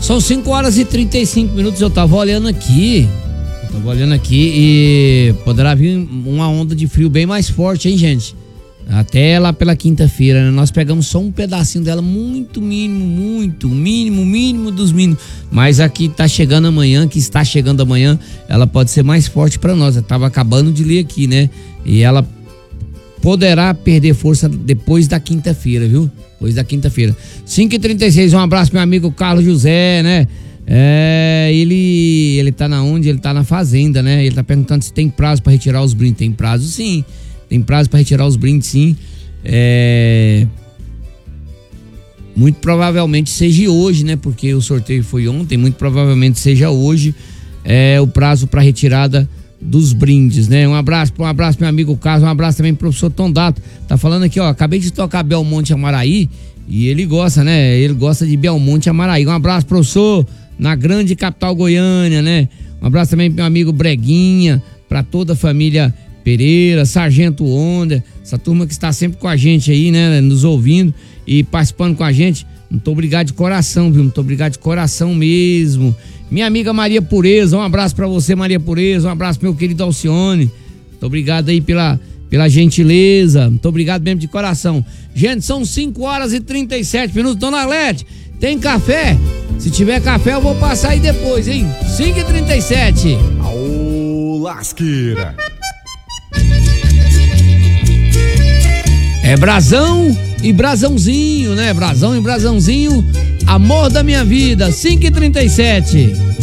São 5 horas e 35 minutos, eu tava olhando aqui e poderá vir uma onda de frio bem mais forte, hein, gente? Até lá pela quinta-feira, né? Nós pegamos só um pedacinho dela, muito mínimo dos mínimos. Mas aqui está chegando amanhã, ela pode ser mais forte para nós. Eu tava acabando de ler aqui, né? E ela poderá perder força depois da quinta-feira, viu? Depois da quinta-feira. 5h36, um abraço pro meu amigo Carlos José, né? Ele tá na onde? Ele tá na fazenda, né? Ele tá perguntando se tem prazo para retirar os brindes. Tem prazo, sim. Tem prazo para retirar os brindes, sim. Muito provavelmente seja hoje, né? Porque o sorteio foi ontem. Muito provavelmente seja hoje o prazo para retirada dos brindes, né? Um abraço meu amigo Carlos. Um abraço também pro professor Tondato. Tá falando aqui, ó. Acabei de tocar Belmonte Amaraí e ele gosta, né? Ele gosta de Belmonte Amaraí. Um abraço, professor, na grande capital Goiânia, né? Um abraço também pro meu amigo Breguinha, pra toda a família Pereira, Sargento Onda, essa turma que está sempre com a gente aí, né, nos ouvindo e participando com a gente. Muito obrigado de coração, viu? Muito obrigado de coração mesmo. Minha amiga Maria Pureza, um abraço pra você, Maria Pureza, um abraço pro meu querido Alcione. Muito obrigado aí pela gentileza, muito obrigado mesmo de coração. Gente, são 5 horas e 37 minutos. Dona Arlete, tem café? Se tiver café eu vou passar aí depois, hein? 5h37. Aô, lasqueira. É brasão e brasãozinho, né? Brasão e brasãozinho, amor da minha vida, 5h37.